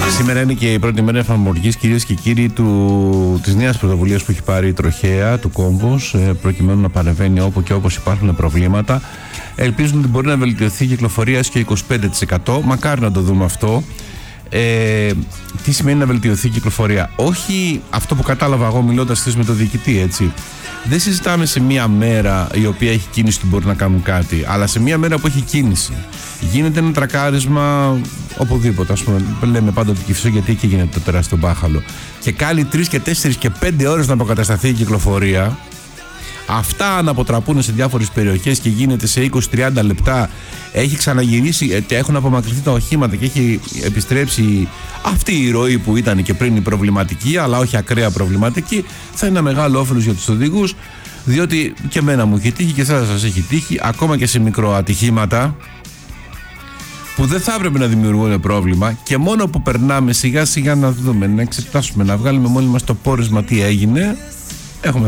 Σήμερα είναι και η πρώτη μέρα εφαρμογής, κυρίες και κύριοι, της νέας πρωτοβουλίας που έχει πάρει η Τροχέα του Κόμβος, προκειμένου να παρεμβαίνει όπου και όπως υπάρχουν προβλήματα. Ελπίζουν ότι μπορεί να βελτιωθεί η κυκλοφορία και 25%. Μακάρι να το δούμε αυτό. Τι σημαίνει να βελτιωθεί η κυκλοφορία? Όχι αυτό που κατάλαβα εγώ μιλώντας χθες με τον διοικητή, έτσι. Δεν συζητάμε σε μία μέρα η οποία έχει κίνηση ότι μπορεί να κάνουν κάτι, αλλά σε μία μέρα που έχει κίνηση. Γίνεται ένα τρακάρισμα οπουδήποτε. Ας πούμε, λέμε πάντοτε Κηφισό, γιατί εκεί γίνεται το τεράστιο μπάχαλο. Και κάλλει 3 και 4 και 5 ώρες να αποκατασταθεί η κυκλοφορία. Αυτά να αποτραπούν σε διάφορες περιοχές και γίνεται σε 20-30 λεπτά. Έχει ξαναγυρίσει, έχουν απομακρυνθεί τα οχήματα και έχει επιστρέψει αυτή η ροή που ήταν και πριν η προβληματική, αλλά όχι ακραία προβληματική. Θα είναι ένα μεγάλο όφελος για τους οδηγούς, διότι και εμένα μου έχει τύχει και εσάς σας έχει τύχει, ακόμα και σε μικροατυχήματα που δεν θα έπρεπε να δημιουργούν πρόβλημα, και μόνο που περνάμε σιγά σιγά να δούμε, να εξετάσουμε, να βγάλουμε μόνοι μας το πόρισμα τι έγινε, έχουμε